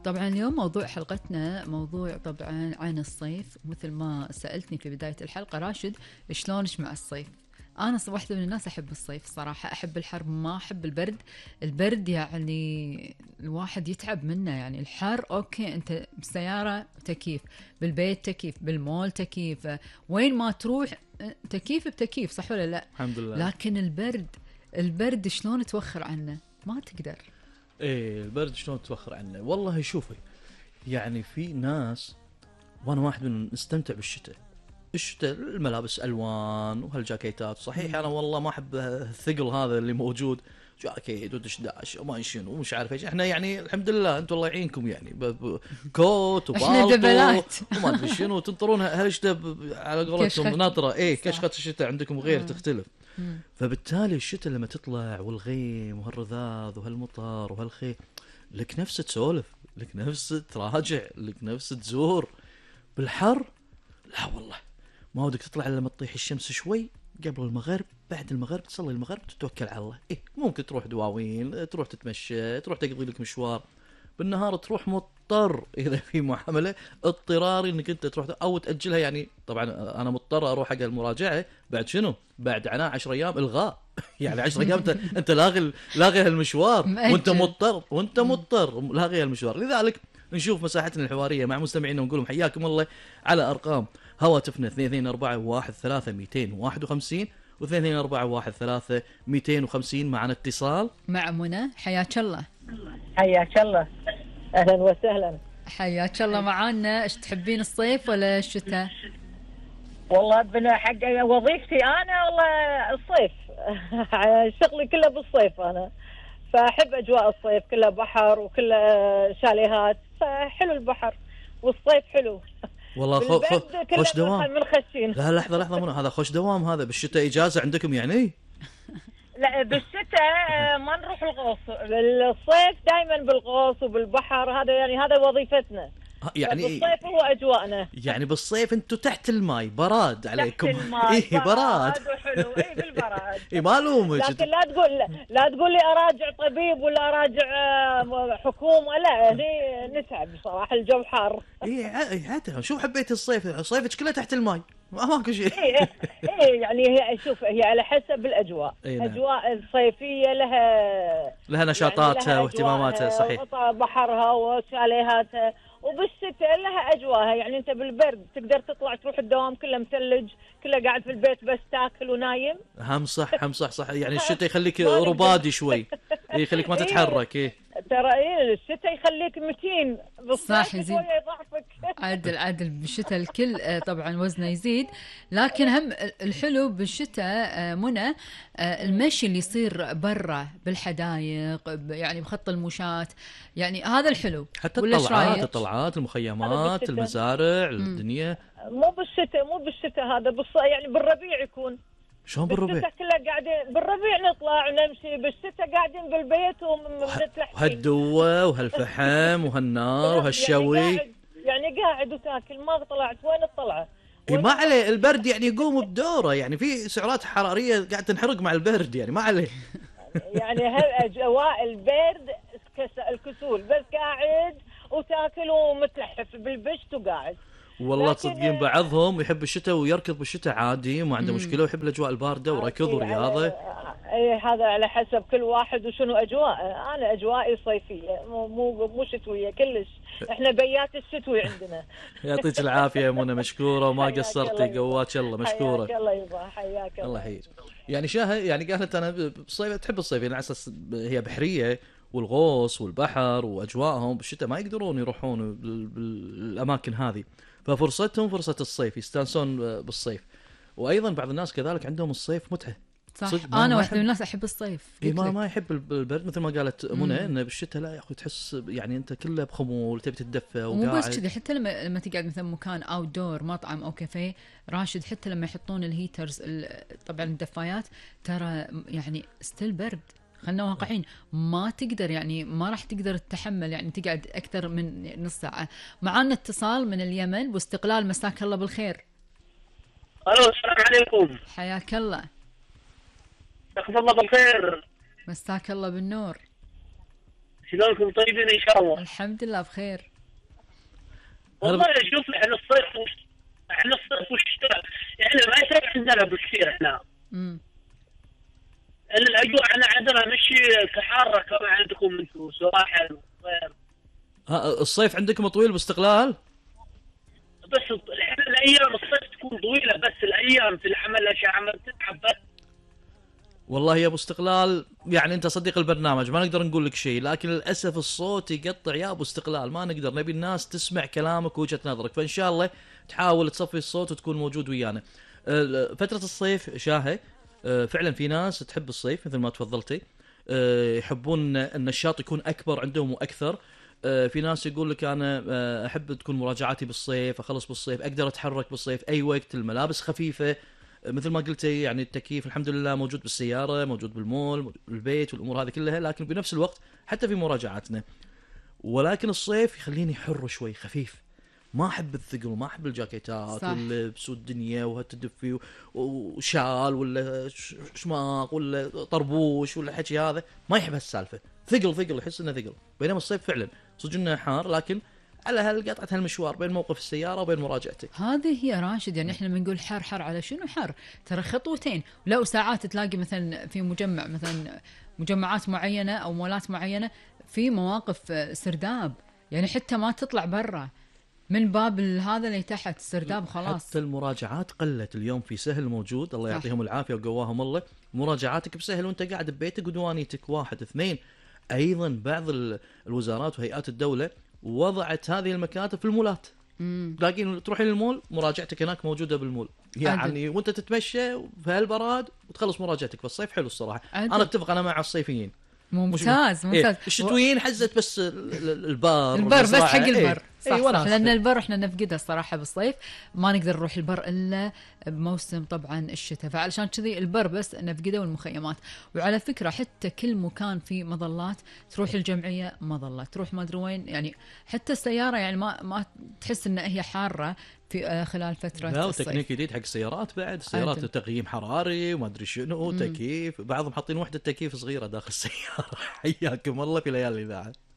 طبعا اليوم موضوع حلقتنا موضوع طبعا عن الصيف، مثل ما سألتني في بداية الحلقة راشد شلونش مع الصيف. أنا واحدة من الناس أحب الصيف صراحة، أحب الحر ما أحب البرد. البرد يعني الواحد يتعب منه، يعني الحر أوكي أنت بالسيارة تكييف، بالبيت تكييف، بالمول تكييف، وين ما تروح تكييف بتكييف، صح ولا لا؟ الحمد لله. لكن البرد شلون توخر عنه؟ ما تقدر. ايه البرد شلون توخر عنه؟ والله شوفي، يعني في ناس، وانا واحد من نستمتع بالشتاء. الشتاء الملابس الوان وهالجاكيتات، صحيح انا والله ما احب الثقل هذا اللي موجود، جاكيت ودشداش وما شنو ومش عارف ايش. احنا يعني الحمد لله انتم الله يعينكم، يعني كوت احنا وبالطو دبلات وما ادري شنو تنطرون هالشتاء على قولتهم ناطره. ايه صح. كشخه الشتاء عندكم غير تختلف. فبالتالي الشتاء لما تطلع والغيم وهالرذاذ وهالمطر وهالخيل، لك نفس تسولف، لك نفس تراجع، لك نفس تزور. بالحر لا والله، ما ودك تطلع إلا لما تطيح الشمس شوي قبل المغرب، بعد المغرب تصلي المغرب تتوكل على الله. إيه ممكن تروح دواوين، تروح تتمشى، تروح تقضي لك مشوار. بالنهار تروح مضطر إذا في معاملة اضطراري إنك أنت تروح أو تأجلها. يعني طبعا أنا مضطر أروح حق المراجعة بعد شنو؟ بعد عناء 10 أيام إلغاء. يعني 10 أيام أنت لاغي هالمشوار، وأنت مضطر لاغي هالمشوار. لذلك نشوف مساحتنا الحوارية مع مستمعينا ونقولهم حياكم الله على أرقام هواتفنا 2241 و2241 250 معنا اتصال مع منى. حياك الله. حياك الله، اهلا وسهلا. حياك الله معانا. ايش تحبين الصيف ولا الشتاء؟ والله بنا حق وظيفتي انا والله الصيف. شغلي كله بالصيف انا، فاحب اجواء الصيف، كله بحر وكله شاليهات، فحلو البحر والصيف حلو. والله خوش دوام. من خشين. لا لحظة منى، هذا خوش دوام. هذا بالشتاء إجازة عندكم يعني؟ لا بالشتاء ما نروح الغوص، بالصيف دائما بالغوص وبالبحر، هذا يعني هذا وظيفتنا. يعني بالصيف هو اجواءنا. يعني بالصيف انتم تحت الماء براد عليكم. تحت الماء ايه براد وحلو. ايه بالبراد. ايه ما لومك. لكن لا تقول لي اراجع طبيب ولا اراجع حكومه، لا هني نتعب بصراحه، الجو حار. ايه حتى شو حبيت الصيف؟ صيفك كله تحت الماء ماكو شيء. ايه يعني هي شوف، هي على حسب الاجواء. إيه نعم. اجواء الصيفيه لها نشاطاتها يعني واهتماماتها، صحيح. بحرها وشاليهاتها، وبالشتاء لها اجواءها. يعني انت بالبرد تقدر تطلع تروح الدوام كله مثلج، كله قاعد في البيت بس تاكل ونايم. هم صح يعني الشتاء يخليك ربادي شوي، يخليك ما تتحرك. ايه ترى الشتاء يخليك متين، صح يزيد. يضعفك. عدل بالشتاء الكل طبعا وزنه يزيد. لكن هم الحلو بالشتاء منى المشي اللي يصير برا بالحدايق، يعني بخط المشاة، يعني هذا الحلو. حتى الطلعات المخيمات المزارع الدنيا. مو بالشتاء هذا يعني بالربيع يكون. شلون بالربيع؟ بالشتاء كله قاعدين بالربيع نطلع ونمشي، بالشتاء قاعدين بالبيت ومنتلحين. وهالدوة وهالفحم وهالنار وهالشوي. يعني قاعد وتاكل، ما طلعت. وين الطلعة؟ ما عليه البرد يعني يقوم بدوره، يعني في سعرات حرارية قاعد تنحرق مع البرد، يعني ما عليه. يعني هالأجواء البرد الكسول، بس قاعد وتاكل ومتلحف بالبشت وقاعد. والله تصدقين بعضهم يحب الشتاء ويركض بالشتاء عادي وما عنده مشكلة، ويحب الأجواء الباردة وركض ورياضة. هذا على حسب كل واحد وشنو أجواء. أنا أجوائي صيفية مو شتوية كلش. إحنا بيات الشتوي عندنا. يعطيك العافية يا منى، مشكورة وما قصرتي، قواتك الله. مشكورة. حياك الله يبا، حياك الله يحييك. يعني يعني قالت أنا بالصيف تحب الصيف، يعني على أساس هي بحرية والغوص والبحر وأجواءهم. بالشتاء ما يقدرون يروحون بالأماكن هذه، ففرصتهم فرصة الصيف، يستانسون بالصيف. وأيضا بعض الناس كذلك عندهم الصيف متعة. صح. أنا واحدة من الناس أحب الصيف. ما يحب البرد مثل ما قالت منى، إنه بالشتاء لا يا أخي تحس يعني أنت كله بخمول، تبي تتدفى وقاعد. ومو بس كذا، حتى لما تقعد مثلا مكان أو دور مطعم أو كافيه راشد، حتى لما يحطون الهيترز طبعا الدفايات، ترى يعني ستيل برد. خلنا واقعين، ما تقدر يعني ما راح تقدر تتحمل يعني تقعد أكثر من نص ساعة. معانا اتصال من اليمن واستقلال. مساك الله بالخير. الو السلام عليكم. حياك الله. مساك الله بالخير. مساك الله بالنور. شلونكم طيبين ان شاء الله؟ الحمد لله بخير. والله شوف احنا الصيف والشتاء احنا ما يصير عندنا بكثير احنا. الاجواء احنا عندنا مش كحاره كما عندكم انتم سواحل وغير. الصيف عندكم طويل باستقلال؟ بس احنا الايام الصيف تكون طويله، بس الايام في العمل عمل تتعب بس. والله يا ابو استقلال، يعني انت صديق البرنامج ما نقدر نقول لك شيء، لكن للاسف الصوت يقطع يا ابو استقلال، ما نقدر، نبي الناس تسمع كلامك ووجهة نظرك، فان شاء الله تحاول تصفي الصوت وتكون موجود ويانا. فترة الصيف شاهي، فعلا في ناس تحب الصيف مثل ما تفضلتي، يحبون النشاط يكون اكبر عندهم واكثر. في ناس يقول لك انا احب تكون مراجعاتي بالصيف، اخلص بالصيف، اقدر اتحرك بالصيف اي وقت، الملابس خفيفه مثل ما قلتي، يعني التكييف الحمد لله موجود بالسياره، موجود بالمول، موجود بالبيت والامور هذه كلها، لكن بنفس الوقت حتى في مراجعاتنا. ولكن الصيف يخليني حر شوي، خفيف، ما احب الثقل، ما احب الجاكيتات واللبس والدنيا وهالتدفي وشال ولا شماغ ولا طربوش ولا الحكي هذا، ما يحب هالسالفه، ثقل يحس انه ثقل. بينما الصيف فعلا صدق انه حار، لكن على هالقطعة هالمشوار بين موقف السيارة وبين مراجعتك. هذه هي راشد، يعني احنا بنقول حر على شنو حر؟ ترى خطوتين، ولو ساعات تلاقي مثلا في مجمع، مثلا مجمعات معينة او مولات معينة في مواقف سرداب، يعني حتى ما تطلع برا من باب هذا اللي تحت سرداب خلاص. حتى المراجعات قلت اليوم، في سهل موجود، الله يعطيهم العافية وقواهم الله، مراجعاتك بسهل وانت قاعد ببيتك ودوانيتك. 1 2 ايضا بعض الوزارات وهيئات الدولة وضعت هذه المكاتب في المولات، تلاقين تروحين للمول مراجعتك هناك موجودة بالمول، يعني وانت تتمشى في هالبراد وتخلص مراجعتك. بالصيف حلو الصراحة، انا اتفق انا مع الصيفيين. ممتاز. الشتويين حزت بس البر بس حق البر. صح لأن البر احنا نفقده الصراحة بالصيف، ما نقدر نروح البر إلا بموسم طبعا الشتاء، فعلشان كذي البر بس نفقده والمخيمات. وعلى فكرة حتى كل مكان في مظلات، تروح الجمعية مظلة، تروح ما أدري وين، يعني حتى السيارة يعني ما تحس إن هي حارة في خلال فترة لا، الصيف. وتكنيك جديد حق السيارات بعد، السيارات تقييم حراري وما أدري شنو، تكييف، بعضهم حاطين وحدة تكييف صغيرة داخل السيارة. حياكم الله في ليالي الإذاعة.